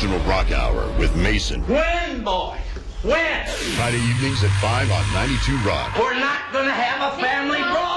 National Rock Hour with Mason. When, boy? When? Friday evenings at 5 on 92 Rock. We're not going to have a family brawl.